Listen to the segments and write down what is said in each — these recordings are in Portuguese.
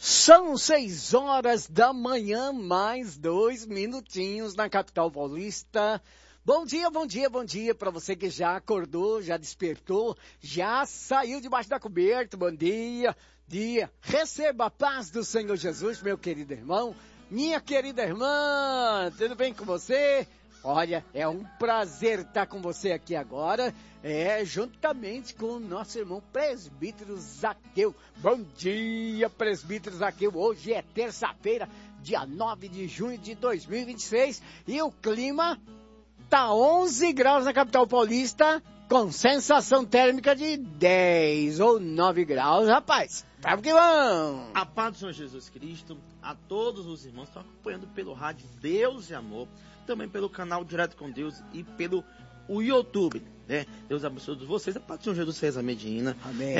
São 6 horas da manhã, mais 2 minutinhos na capital paulista. Bom dia, bom dia, bom dia para você que já acordou, já despertou, já saiu debaixo da coberta. Bom dia, dia. Receba a paz do Senhor Jesus, meu querido irmão, minha querida irmã. Tudo bem com você? Olha, é um prazer estar com você aqui agora, juntamente com o nosso irmão presbítero Zaqueu. Bom dia, presbítero Zaqueu. Hoje é terça-feira, dia 9 de junho de 2026 e o clima tá 11 graus na capital paulista, com sensação térmica de 10 ou 9 graus, rapaz. Tá que vão! A paz do Senhor Jesus Cristo, a todos os irmãos que estão acompanhando pelo rádio Deus e Amor, também pelo canal Direto com Deus e pelo YouTube, né? Deus abençoe todos vocês. A paz do Senhor Jesus César Medina. Amém.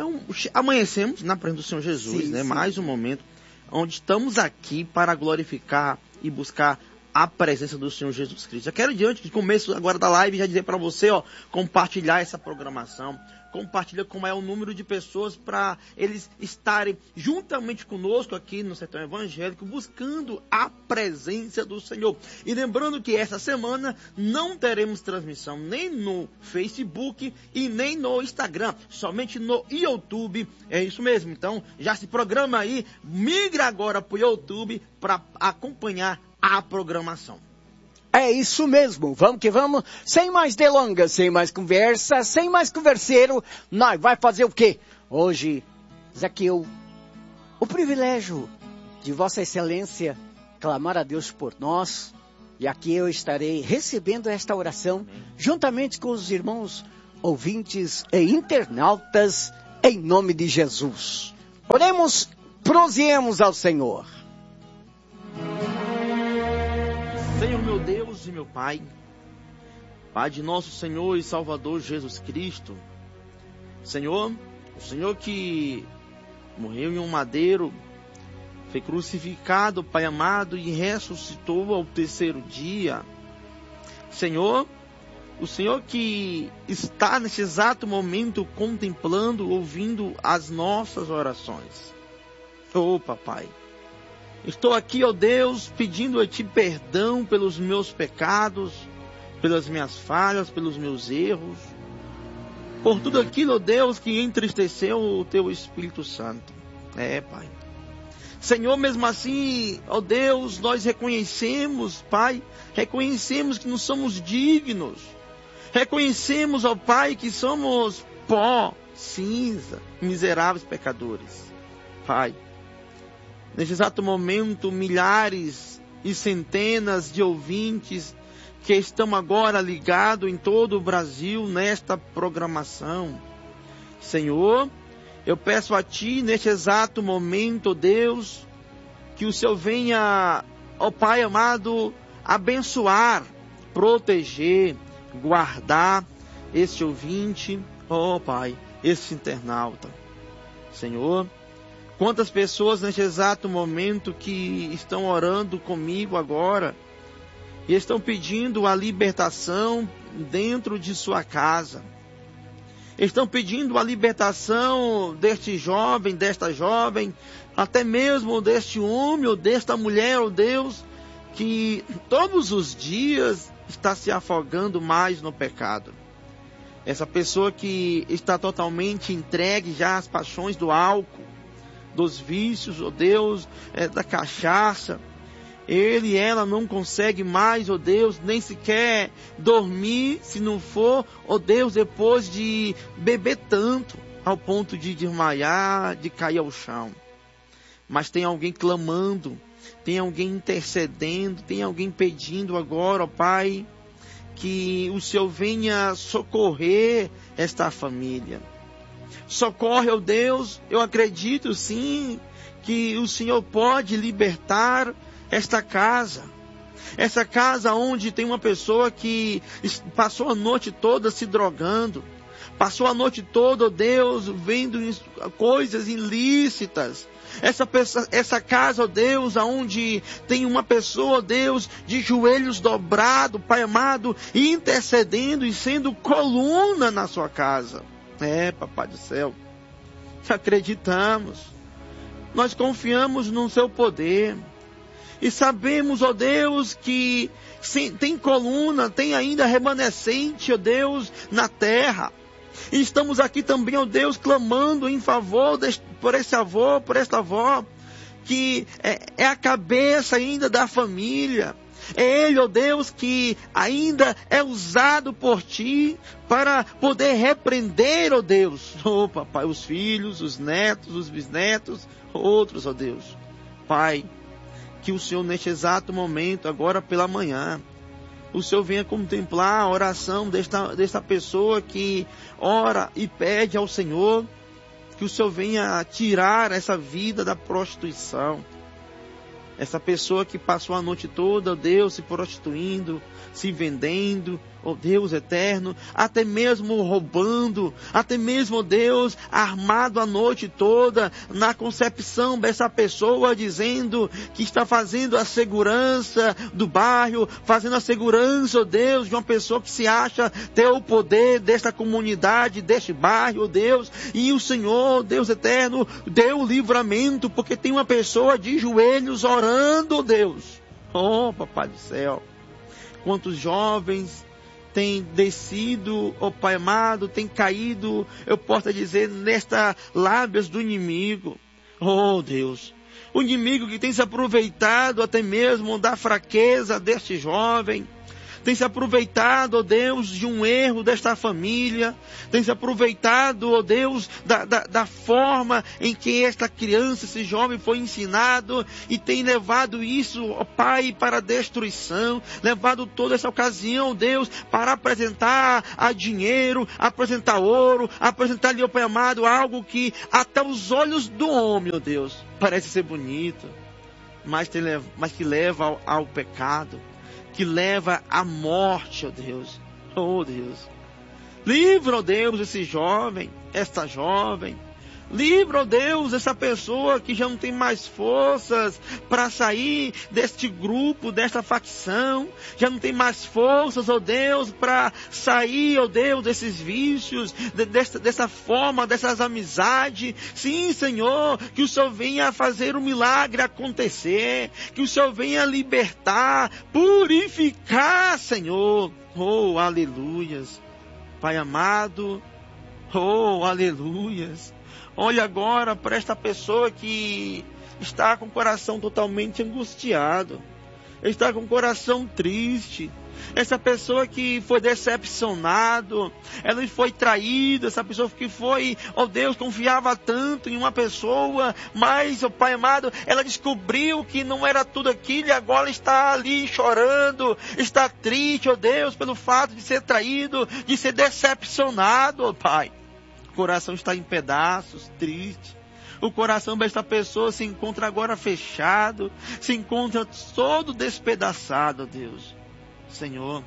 Amanhecemos na presença do Senhor Jesus, né? Sim. Mais um momento onde estamos aqui para glorificar e buscar a presença do Senhor Jesus Cristo. Já quero, diante do começo agora da live, já dizer para você, compartilhar essa programação, compartilha como é o número de pessoas para eles estarem juntamente conosco aqui no Sertão Evangélico, buscando a presença do Senhor. E lembrando que essa semana não teremos transmissão nem no Facebook e nem no Instagram, somente no YouTube. É isso mesmo, então já se programa aí, migra agora para o YouTube para acompanhar a programação. É isso mesmo, vamos que vamos, sem mais delongas, sem mais conversa, sem mais converseiro, nós vai fazer o quê? Hoje, Zaqueu, o privilégio de Vossa Excelência clamar a Deus por nós, e aqui eu estarei recebendo esta oração, juntamente com os irmãos ouvintes e internautas, em nome de Jesus. Oremos, prosiemos ao Senhor. Senhor meu Deus e meu Pai, Pai de nosso Senhor e Salvador Jesus Cristo, Senhor, o Senhor que morreu em um madeiro, foi crucificado, Pai amado, e ressuscitou ao terceiro dia. Senhor, o Senhor que está nesse exato momento contemplando, ouvindo as nossas orações. Papai, estou aqui, Deus, pedindo a Ti perdão pelos meus pecados, pelas minhas falhas, pelos meus erros, por tudo aquilo, Deus, que entristeceu o Teu Espírito Santo. Pai. Senhor, mesmo assim, Deus, nós reconhecemos, Pai, reconhecemos que não somos dignos, reconhecemos, Pai, que somos pó, cinza, miseráveis pecadores. Pai, neste exato momento, milhares e centenas de ouvintes que estão agora ligados em todo o Brasil nesta programação. Senhor, eu peço a Ti, neste exato momento, Deus, que o Senhor venha, Pai amado, abençoar, proteger, guardar este ouvinte, Pai, este internauta. Senhor, quantas pessoas neste exato momento que estão orando comigo agora e estão pedindo a libertação dentro de sua casa. Estão pedindo a libertação deste jovem, desta jovem, até mesmo deste homem ou desta mulher, Deus, que todos os dias está se afogando mais no pecado. Essa pessoa que está totalmente entregue já às paixões do álcool, dos vícios, Deus, da cachaça. Ele e ela não consegue mais, Deus, nem sequer dormir, se não for, Deus, depois de beber tanto, ao ponto de desmaiar, de cair ao chão. Mas tem alguém clamando, tem alguém intercedendo, tem alguém pedindo agora, Pai, que o Senhor venha socorrer esta família. Socorre, Deus, eu acredito sim, que o Senhor pode libertar esta casa. Essa casa onde tem uma pessoa que passou a noite toda se drogando. Passou a noite toda, Deus, vendo coisas ilícitas. Essa casa, Deus, onde tem uma pessoa, Deus, de joelhos dobrados, Pai amado, intercedendo e sendo coluna na sua casa. Papai do céu, acreditamos. nós confiamos no seu poder. E sabemos, ó Deus, que tem coluna, tem ainda remanescente, ó Deus, na terra. E estamos aqui também, ó Deus, clamando em favor por esse avô, por esta avó, que é a cabeça ainda da família. É ele, ó Deus, que ainda é usado por ti para poder repreender, ó Deus, papai, os filhos, os netos, os bisnetos, outros, ó Deus. Pai, que o Senhor neste exato momento, agora pela manhã, o Senhor venha contemplar a oração desta pessoa que ora e pede ao Senhor, que o Senhor venha tirar essa vida da prostituição. Essa pessoa que passou a noite toda, ó Deus, se prostituindo, se vendendo, ó Deus eterno, até mesmo roubando, até mesmo, ó Deus, armado a noite toda, na concepção dessa pessoa, dizendo que está fazendo a segurança do bairro, fazendo a segurança, ó Deus, de uma pessoa que se acha ter o poder desta comunidade, deste bairro, ó Deus, e o Senhor, Deus eterno, deu o livramento, porque tem uma pessoa de joelhos orando, ó Deus. Oh, papai do céu, quantos jovens tem descido, ó Pai amado, tem caído, eu posso dizer, nesta lábias do inimigo. Oh Deus, o inimigo que tem se aproveitado até mesmo da fraqueza deste jovem, tem se aproveitado, ó Deus, de um erro desta família, tem se aproveitado, ó Deus, da forma em que esta criança, esse jovem foi ensinado, e tem levado isso, ó Pai, para a destruição, levado toda essa ocasião, ó Deus, para apresentar a dinheiro, apresentar ouro, apresentar-lhe, ó Pai amado, algo que até os olhos do homem, ó Deus, parece ser bonito, mas que leva ao pecado, que leva à morte, ó Deus. Oh Deus. Livra, ó Deus, esse jovem, esta jovem. Livra, ó Deus, essa pessoa que já não tem mais forças para sair deste grupo, desta facção. Já não tem mais forças, ó Deus, para sair, ó Deus, desses vícios, dessa forma, dessas amizades. Sim, Senhor, que o Senhor venha fazer o milagre acontecer. Que o Senhor venha libertar, purificar, Senhor. Oh, aleluias. Pai amado, oh, aleluias. Olha agora para esta pessoa que está com o coração totalmente angustiado, está com o coração triste. Essa pessoa que foi decepcionado, ela foi traída, essa pessoa que foi, ó Deus, confiava tanto em uma pessoa, mas, ó Pai amado, ela descobriu que não era tudo aquilo e agora está ali chorando, está triste, ó Deus, pelo fato de ser traído, de ser decepcionado, ó Pai. O coração está em pedaços, triste. O coração desta pessoa se encontra agora fechado, se encontra todo despedaçado, Deus. Senhor,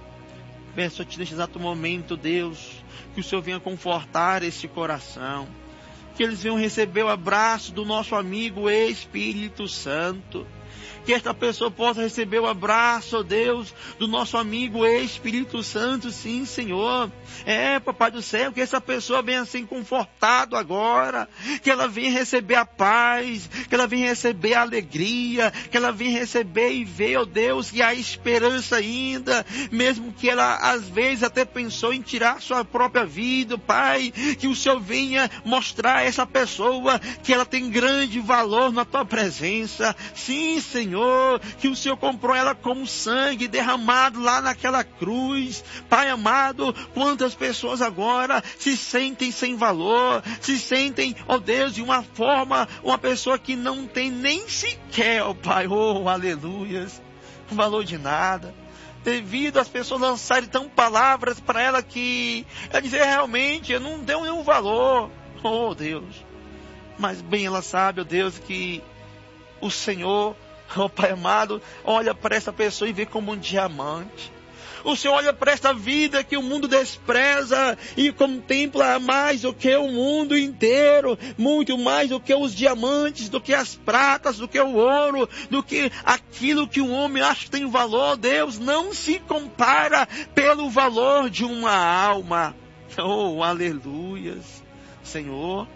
peço-te neste exato momento, Deus, que o Senhor venha confortar este coração. Que eles venham receber o abraço do nosso amigo Espírito Santo. Que esta pessoa possa receber o abraço, ó Deus, do nosso amigo Espírito Santo, sim, Senhor. Papai do céu, que essa pessoa venha ser confortada agora, que ela venha receber a paz, que ela venha receber a alegria, que ela venha receber e ver, ó Deus, que há esperança ainda, mesmo que ela às vezes até pensou em tirar sua própria vida, Pai, que o Senhor venha mostrar a essa pessoa que ela tem grande valor na tua presença, sim, Senhor, que o Senhor comprou ela com sangue derramado lá naquela cruz. Pai amado, quantas pessoas agora se sentem sem valor, se sentem, ó Deus, de uma forma, uma pessoa que não tem nem sequer, ó Pai, oh, aleluias, valor de nada. Devido às pessoas lançarem tão palavras para ela que ela dizer realmente, eu não deu nenhum valor, oh Deus. Mas bem ela sabe, ó Deus, que o Senhor, ó Pai amado, olha para essa pessoa e vê como um diamante. O Senhor olha para esta vida que o mundo despreza e contempla mais do que o mundo inteiro, muito mais do que os diamantes, do que as pratas, do que o ouro, do que aquilo que o homem acha que tem valor. Deus não se compara pelo valor de uma alma. Oh, aleluias. Senhor,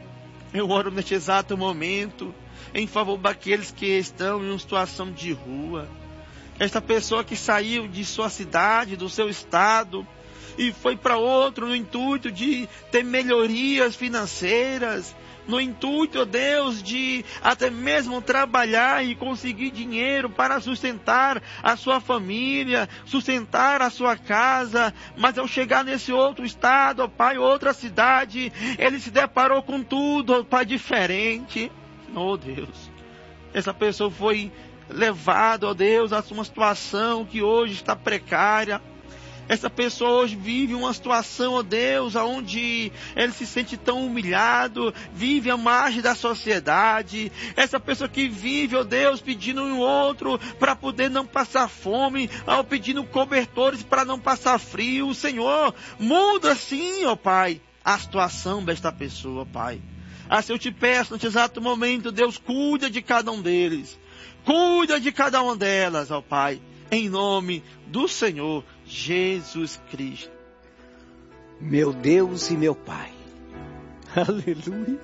Eu oro neste exato momento em favor daqueles que estão em uma situação de rua. Esta pessoa que saiu de sua cidade, do seu estado, e foi para outro no intuito de ter melhorias financeiras, no intuito, ó Deus, de até mesmo trabalhar e conseguir dinheiro para sustentar a sua família, sustentar a sua casa, mas ao chegar nesse outro estado, ó Pai, outra cidade, ele se deparou com tudo, ó Pai, diferente. Oh Deus, essa pessoa foi levada, ó Deus, a uma situação que hoje está precária. Essa pessoa hoje vive uma situação, ó Deus, onde ele se sente tão humilhado, vive à margem da sociedade. Essa pessoa que vive, ó Deus, pedindo um outro para poder não passar fome, pedindo cobertores para não passar frio. Senhor, muda sim, ó Pai, a situação desta pessoa, Pai. Assim eu te peço, neste exato momento, Deus, cuida de cada um deles. Cuida de cada uma delas, ó Pai, em nome do Senhor Jesus Cristo. Meu Deus e meu Pai. Aleluia.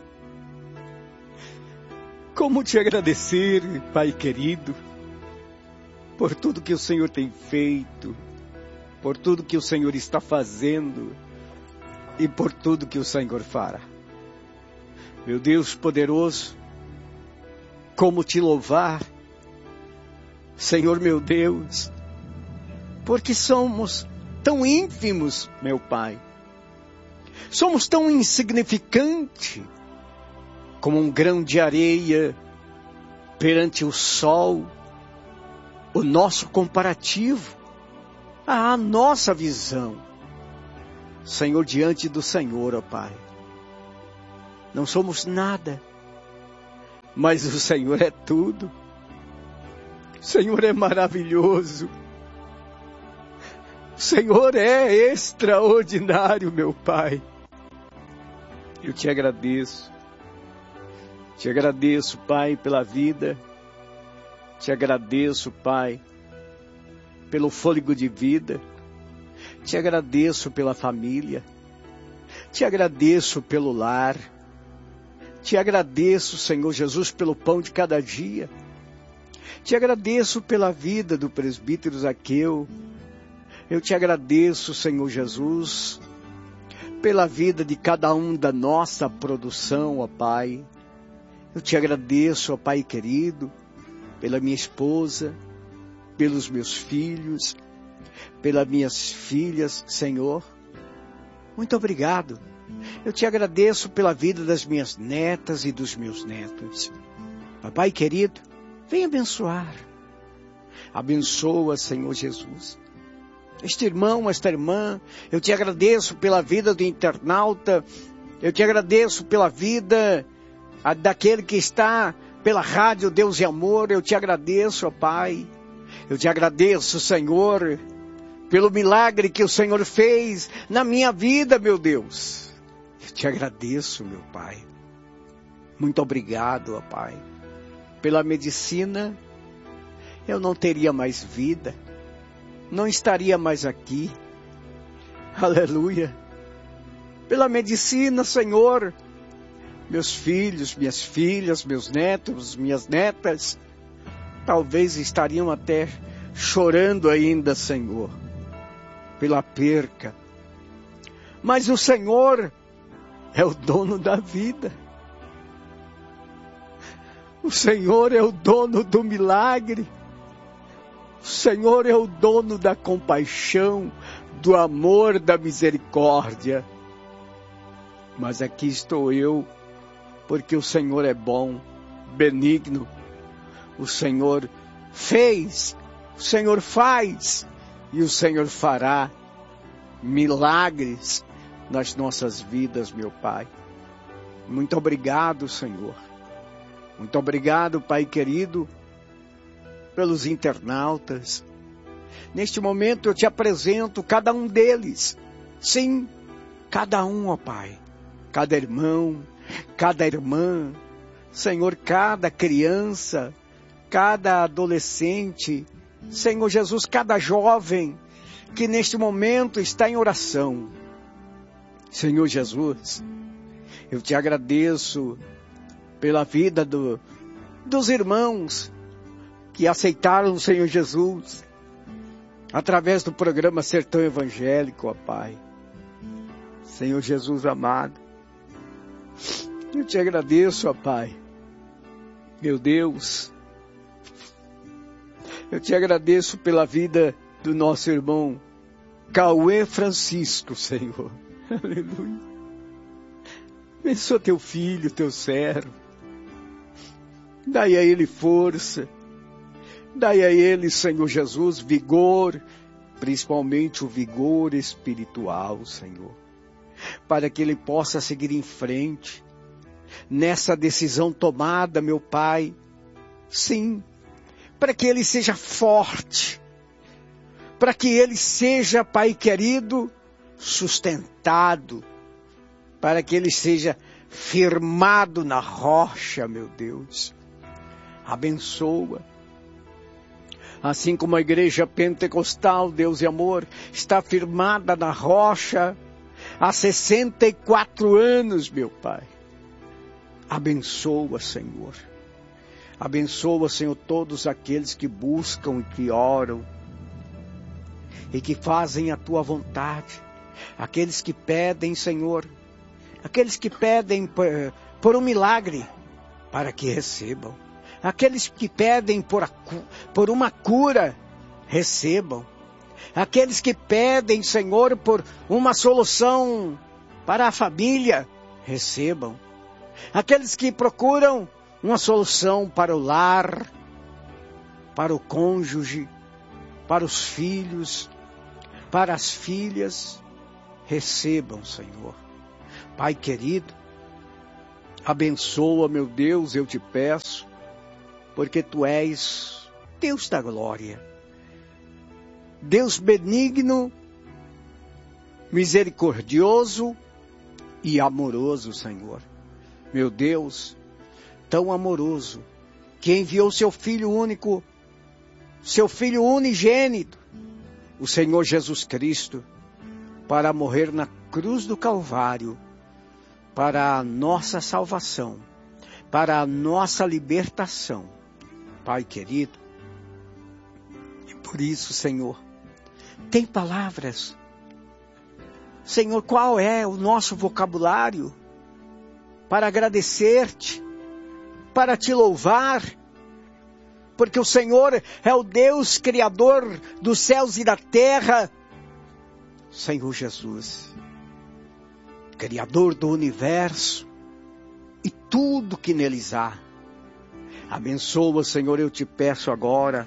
Como te agradecer, Pai querido, por tudo que o Senhor tem feito, por tudo que o Senhor está fazendo e por tudo que o Senhor fará. Meu Deus poderoso, como te louvar, Senhor meu Deus, porque somos tão ínfimos, meu Pai. Somos tão insignificantes como um grão de areia perante o sol, o nosso comparativo, a nossa visão. Senhor, diante do Senhor, ó Pai, não somos nada, mas o Senhor é tudo. O Senhor é maravilhoso. O Senhor é extraordinário, meu Pai. Eu te agradeço. Te agradeço, Pai, pela vida. Te agradeço, Pai, pelo fôlego de vida. Te agradeço pela família. Te agradeço pelo lar. Te agradeço, Senhor Jesus, pelo pão de cada dia. Te agradeço pela vida do presbítero Zaqueu. Eu te agradeço, Senhor Jesus, pela vida de cada um da nossa produção, ó Pai. Eu te agradeço, ó Pai querido, pela minha esposa, pelos meus filhos, pelas minhas filhas, Senhor. Muito obrigado. Eu te agradeço pela vida das minhas netas e dos meus netos. Papai querido, vem abençoar. Abençoa, Senhor Jesus. Este irmão, esta irmã, eu te agradeço pela vida do internauta. Eu te agradeço pela vida daquele que está pela rádio Deus e Amor. Eu te agradeço, ó Pai. Eu te agradeço, Senhor, pelo milagre que o Senhor fez na minha vida, meu Deus. Eu te agradeço, meu Pai. Muito obrigado, ó Pai. Pela medicina, eu não teria mais vida. Não estaria mais aqui. Aleluia. Pela medicina, Senhor, meus filhos, minhas filhas, meus netos, minhas netas, talvez estariam até chorando ainda, Senhor, pela perca. Mas o Senhor é o dono da vida. O Senhor é o dono do milagre. O Senhor é o dono da compaixão, do amor, da misericórdia. Mas aqui estou eu, porque o Senhor é bom, benigno. O Senhor fez, o Senhor faz e o Senhor fará milagres nas nossas vidas, meu Pai. Muito obrigado, Senhor. Muito obrigado, Pai querido, pelos internautas. Neste momento eu te apresento cada um deles. Sim, cada um, ó Pai. Cada irmão, cada irmã. Senhor, cada criança, cada adolescente. Senhor Jesus, cada jovem que neste momento está em oração. Senhor Jesus, eu te agradeço pela vida dos irmãos que aceitaram o Senhor Jesus através do programa Sertão Evangélico, ó Pai. Senhor Jesus amado, eu te agradeço, ó Pai. Meu Deus, eu te agradeço pela vida do nosso irmão Cauê Francisco, Senhor. Aleluia. Abençoa teu filho, teu servo. Dai a ele força. Dai a ele, Senhor Jesus, vigor, principalmente o vigor espiritual, Senhor, para que ele possa seguir em frente nessa decisão tomada, meu Pai. Sim, para que ele seja forte, para que ele seja, Pai querido, sustentado, para que ele seja firmado na rocha, meu Deus. Abençoa. Assim como a igreja pentecostal, Deus e amor, está firmada na rocha há 64 anos, meu Pai. Abençoa, Senhor. Abençoa, Senhor, todos aqueles que buscam e que oram e que fazem a Tua vontade. Aqueles que pedem, Senhor, aqueles que pedem por um milagre, para que recebam. Aqueles que pedem por uma cura, recebam. Aqueles que pedem, Senhor, por uma solução para a família, recebam. Aqueles que procuram uma solução para o lar, para o cônjuge, para os filhos, para as filhas, recebam, Senhor. Pai querido, abençoa, meu Deus, eu te peço, porque Tu és Deus da glória, Deus benigno, misericordioso e amoroso, Senhor. Meu Deus, tão amoroso, que enviou Seu Filho único, Seu Filho unigênito, o Senhor Jesus Cristo, para morrer na cruz do Calvário, para a nossa salvação, para a nossa libertação. Pai querido, e por isso, Senhor, tem palavras. Senhor, qual é o nosso vocabulário para agradecer-te, para te louvar, porque o Senhor é o Deus Criador dos céus e da terra. Senhor Jesus, Criador do universo e tudo que neles há. Abençoa, Senhor, eu te peço agora,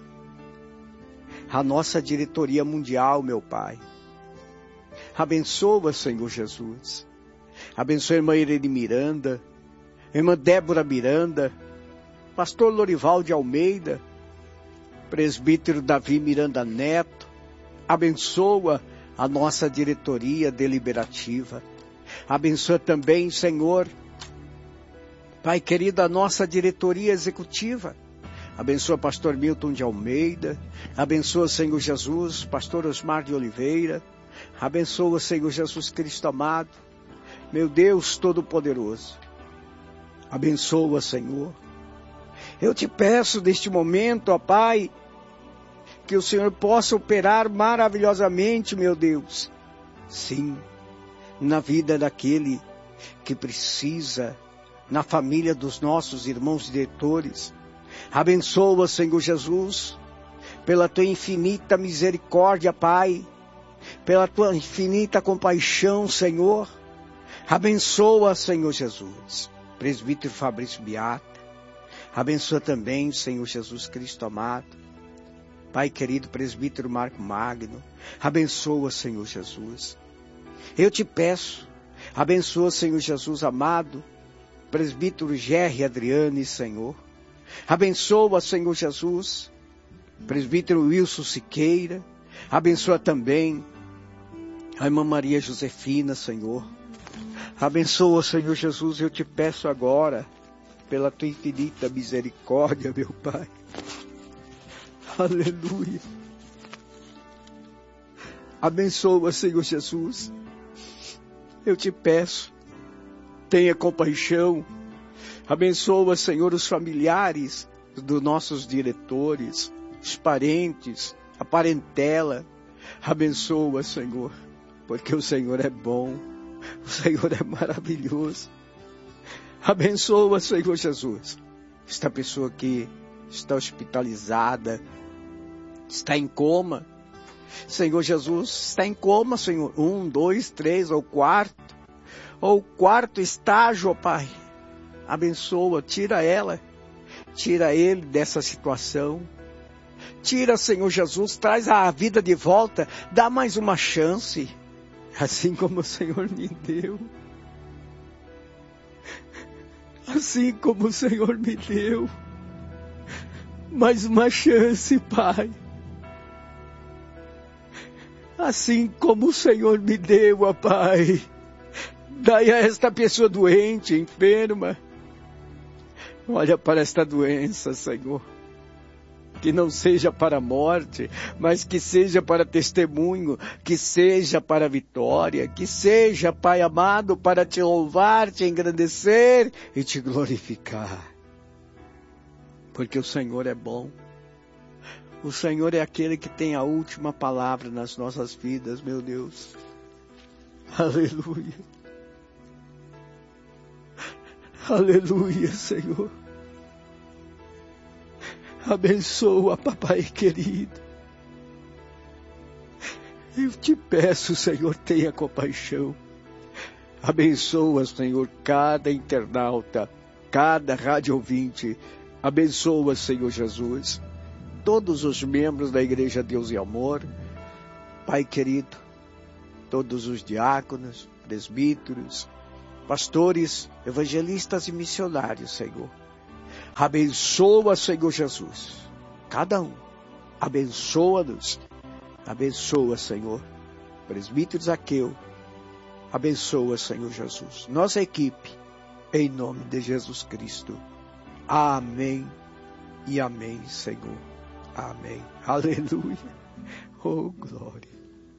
a nossa diretoria mundial, meu Pai. Abençoa, Senhor Jesus. Abençoa a irmã Irene Miranda, irmã Débora Miranda, pastor Lorival de Almeida, presbítero Davi Miranda Neto. Abençoa a nossa diretoria deliberativa. Abençoa também, Senhor, Pai querido, a nossa diretoria executiva. Abençoa pastor Milton de Almeida. Abençoa, Senhor Jesus, pastor Osmar de Oliveira. Abençoa, Senhor Jesus Cristo amado. Meu Deus Todo-Poderoso. Abençoa, Senhor. Eu te peço neste momento, ó Pai, que o Senhor possa operar maravilhosamente, meu Deus. Sim, na vida daquele que precisa, na família dos nossos irmãos diretores. Abençoa, Senhor Jesus, pela Tua infinita misericórdia, Pai, pela Tua infinita compaixão, Senhor. Abençoa, Senhor Jesus, presbítero Fabrício Beata. Abençoa também, Senhor Jesus Cristo amado, Pai querido, presbítero Marco Magno. Abençoa, Senhor Jesus. Eu te peço, abençoa, Senhor Jesus amado, presbítero Gerry Adriane, Senhor. Abençoa, Senhor Jesus, presbítero Wilson Siqueira. Abençoa também a irmã Maria Josefina, Senhor. Abençoa, Senhor Jesus, eu te peço agora, pela Tua infinita misericórdia, meu Pai. Aleluia. Abençoa, Senhor Jesus. Eu te peço, tenha compaixão Abençoa, Senhor, os familiares dos nossos diretores, os parentes, a parentela. Abençoa, Senhor, porque o Senhor é bom, o Senhor é maravilhoso. Abençoa, Senhor Jesus, esta pessoa que está hospitalizada, está em coma. Senhor Jesus, está em coma, Senhor, 1, 2, 3 ou quarto estágio, ó Pai. Abençoa, tira ela, tira ele dessa situação. Tira, Senhor Jesus, traz a vida de volta, dá mais uma chance, assim como o Senhor me deu. Assim como o Senhor me deu, mais uma chance, Pai. Assim como o Senhor me deu, ó Pai, dai a esta pessoa doente, enferma. Olha para esta doença, Senhor. Que não seja para a morte, mas que seja para testemunho, que seja para a vitória, que seja, Pai amado, para te louvar, te engrandecer e te glorificar. Porque o Senhor é bom. O Senhor é aquele que tem a última palavra nas nossas vidas, meu Deus. Aleluia. Aleluia, Senhor. Abençoa, papai querido. Eu te peço, Senhor, tenha compaixão. Abençoa, Senhor, cada internauta, cada rádio ouvinte. Abençoa, Senhor Jesus, todos os membros da Igreja Deus e Amor. Pai querido, todos os diáconos, presbíteros, pastores, evangelistas e missionários, Senhor. Abençoa, Senhor Jesus, cada um. Abençoa-nos. Abençoa, Senhor, presbítero Zaqueu. Abençoa, Senhor Jesus, nossa equipe, em nome de Jesus Cristo. Amém e amém, Senhor. Amém. Aleluia. Oh, glória.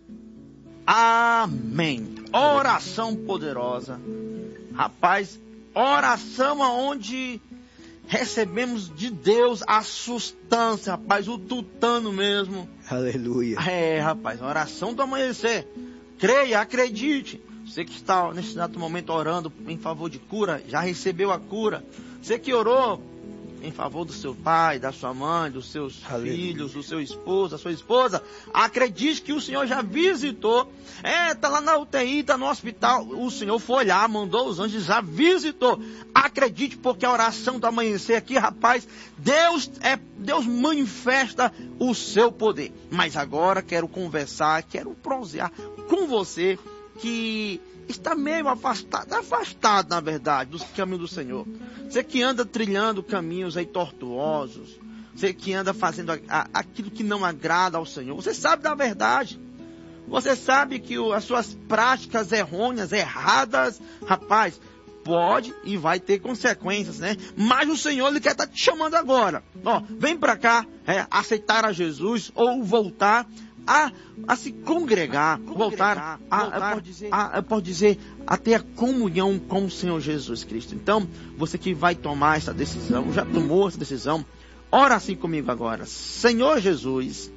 Amém. Oração poderosa. Rapaz, oração aonde recebemos de Deus a sustância, rapaz, o tutano mesmo. Aleluia. É, rapaz, oração do amanhecer. Creia, acredite. Você que está nesse exato momento orando em favor de cura, já recebeu a cura. Você que orou em favor do seu pai, da sua mãe, dos seus filhos, do seu esposo, da sua esposa, acredite que o Senhor já visitou. Tá lá na UTI, tá no hospital, o Senhor foi lá, mandou os anjos, já visitou. Acredite, porque a oração do amanhecer aqui, rapaz, Deus manifesta o seu poder. Mas agora quero conversar, quero prosear com você que está meio afastado, na verdade, dos caminhos do Senhor. Você que anda trilhando caminhos aí tortuosos, você que anda fazendo aquilo que não agrada ao Senhor, você sabe da verdade. Você sabe que as suas práticas errôneas, erradas, rapaz, pode e vai ter consequências, né? Mas o Senhor, Ele quer estar te chamando agora. Vem para cá, aceitar a Jesus ou voltar a se congregar, voltar a pode dizer, a ter a comunhão com o Senhor Jesus Cristo. Então, você que vai tomar essa decisão, já tomou essa decisão, ora assim comigo agora. Senhor Jesus,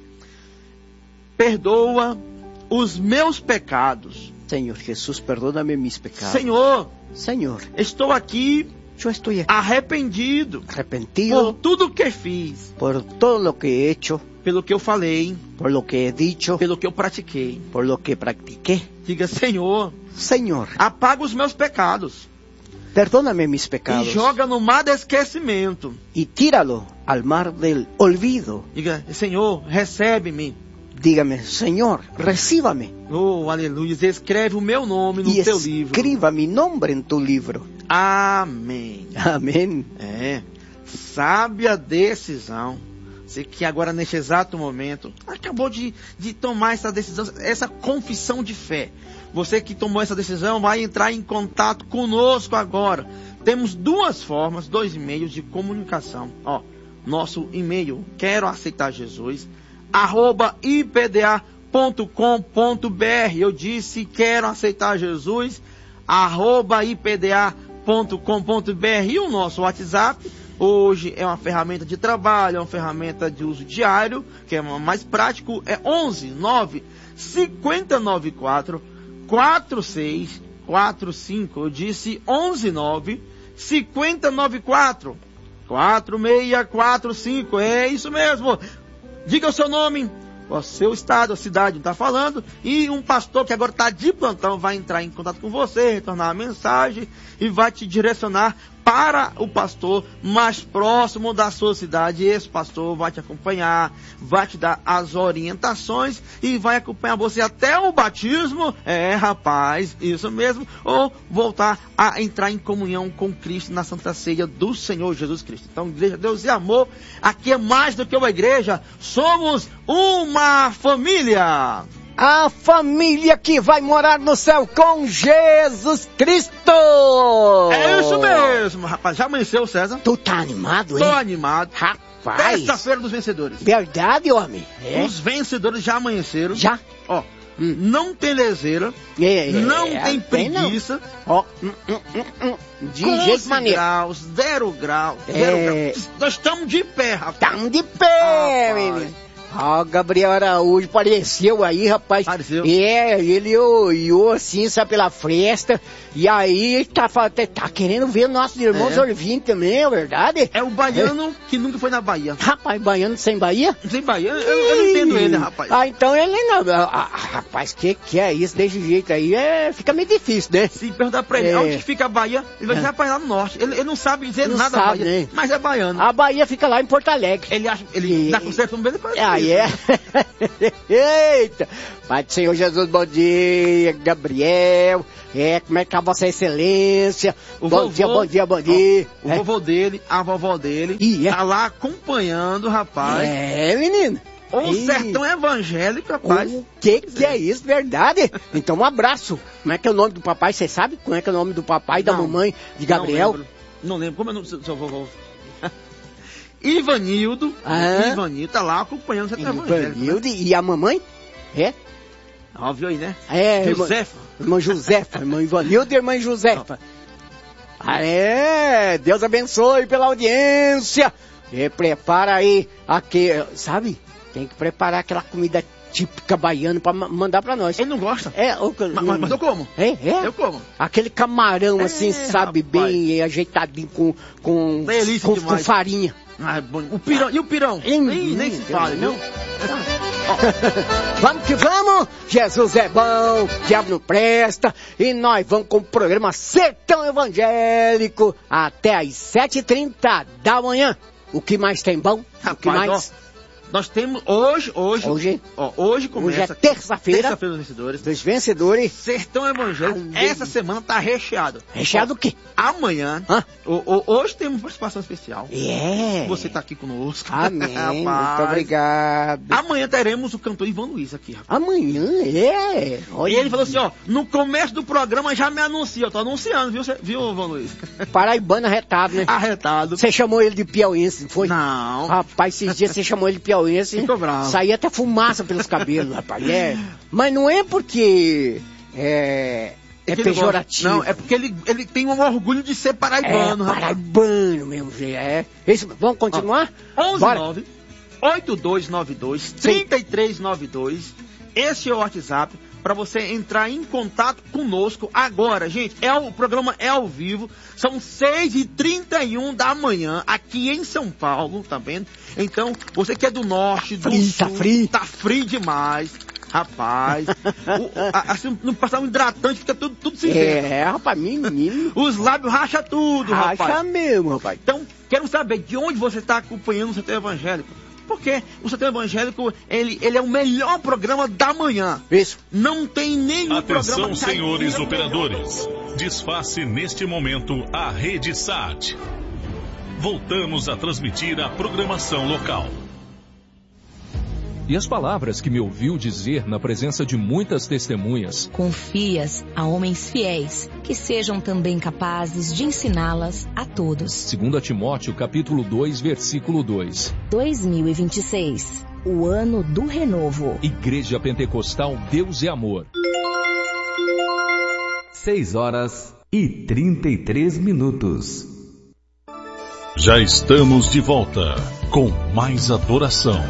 perdoa os meus pecados. Senhor Jesus, perdóname mis pecados. Senhor, estou aqui arrependido por tudo que fiz, por todo lo que he hecho, pelo que eu falei, por lo que he dicho, pelo que eu pratiquei, por lo que practiqué. Diga, Senhor, apaga os meus pecados, perdóname mis pecados, e joga no mar do esquecimento, e tíralo al mar del olvido. Diga, Senhor, recebe-me. Dígame, Senhor, recíbame. Oh, aleluia. Escreve o meu nome no teu livro. Escriba mi nombre en tu livro. Amém. Amém. Sábia decisão. Você que agora, neste exato momento, acabou de tomar essa decisão, essa confissão de fé. Você que tomou essa decisão vai entrar em contato conosco agora. Temos duas formas, 2 e-mails de comunicação. Nosso e-mail, quero aceitar Jesus, @ipda.com.br. Eu disse, quero aceitar Jesus, @ipda.com.br. e o nosso WhatsApp. Hoje é uma ferramenta de trabalho, é uma ferramenta de uso diário, que é mais prático, é 11 9 5094 4645. Eu disse 11 9 5094 4645. É isso mesmo. Diga o seu nome, o seu estado, a cidade está falando, e um pastor que agora está de plantão vai entrar em contato com você, retornar a mensagem e vai te direcionar para o pastor mais próximo da sua cidade. Esse pastor vai te acompanhar, vai te dar as orientações e vai acompanhar você até o batismo, rapaz, isso mesmo, ou voltar a entrar em comunhão com Cristo na Santa Ceia do Senhor Jesus Cristo. Então, Igreja Deus e Amor, aqui é mais do que uma igreja, somos uma família. A família que vai morar no céu com Jesus Cristo. É isso mesmo, rapaz. Já amanheceu, César? Tu tá animado, hein? Tô animado. Rapaz. Terça-feira dos vencedores. Verdade, homem. Os vencedores já amanheceram. Já? Ó, não tem leseira, não tem preguiça. Ó, de jeito maneiro. Zero grau. Nós estamos de pé, rapaz. Estamos de pé, menino. Gabriel Araújo apareceu aí, rapaz. Apareceu. Ele olhou assim, sabe, pela fresta. E aí tá querendo ver nossos irmãos ouvindo também, é verdade? É o baiano que nunca foi na Bahia. Rapaz, baiano sem Bahia? Sem Bahia? Eu não entendo ele, rapaz. Então ele não. Rapaz, que é isso? Desse jeito aí, fica meio difícil, né? Se perguntar pra ele onde fica a Bahia, ele vai dizer, rapaz, lá no norte. Ele não sabe dizer nada da Bahia, né? Mas é baiano. A Bahia fica lá em Porto Alegre. Ele dá concerto no meio depois. Eita! Pai do Senhor Jesus, bom dia, Gabriel. Como é que tá Vossa Excelência? Bom dia. O vovô dele, a vovó dele, tá lá acompanhando, rapaz. Menino. O sertão evangélico, rapaz. O que é isso, verdade? Então um abraço. Como é que é o nome do papai, você sabe? Como é que é o nome do papai e da mamãe de Gabriel? Não lembro. Como é o nome do seu vovô? Ivanildo tá lá acompanhando o sertão evangélico. Ivanildo, né? E a mamãe? Óbvio aí, né? Josefa. Irmã Josefa, irmã Ivanildo e irmã Josefa. Deus abençoe pela audiência. Prepara aí, sabe? Tem que preparar aquela comida típica baiana pra mandar pra nós. Ele não gosta? Mas eu como. Eu como. Aquele camarão assim, sabe, rapaz, bem ajeitadinho com farinha. Bom. E o pirão? Nem se fala, viu? Vamos que vamos! Jesus é bom, diabo não presta, e nós vamos com o programa Sertão Evangélico até às 7h30 da manhã. O que mais tem bom? Rapaz, o que mais? Nós temos hoje começa. Hoje é terça-feira dos vencedores. Sertão Evangélico. Essa semana tá recheado. Recheado o quê? Amanhã. Hoje temos participação especial. Você tá aqui conosco. Amém. Muito obrigado. Amanhã teremos o cantor Ivan Luiz aqui, rapaz. Amanhã, Olha. E ele falou assim, no começo do programa já me anuncia. Eu tô anunciando, viu, Ivan Luiz? Paraibano arretado, né? Arretado. Você chamou ele de piauiense, não foi? Não. Rapaz, esses dias você chamou ele de piauiense. Saía até fumaça pelos cabelos, rapaz. Mas não é porque é pejorativo. Não, é porque ele tem um orgulho de ser paraibano, rapaz. Paraibano mesmo, Isso, vamos continuar? 11-9-8292-3392. Esse é o WhatsApp para você entrar em contato conosco agora, gente. O programa é ao vivo, são 6h31 da manhã, aqui em São Paulo, tá vendo? Então, você que é do norte, do sul, tá frio demais, rapaz. Assim, não passar um hidratante, fica tudo sem ver. Rapaz, menino. Os lábios racha tudo, rapaz. Racha mesmo, rapaz. Então, quero saber de onde você está acompanhando o Sertão Evangélico. Porque o Sertão Evangélico, ele é o melhor programa da manhã. Isso. Não tem nenhum programa... Atenção, senhores operadores. Desface neste momento a Rede Sat. Voltamos a transmitir a programação local. E as palavras que me ouviu dizer na presença de muitas testemunhas. Confias a homens fiéis, que sejam também capazes de ensiná-las a todos. 2 Timóteo, capítulo 2, versículo 2. 2026, o ano do renovo. Igreja Pentecostal Deus é Amor. 6h 6h33. Já estamos de volta com mais adoração.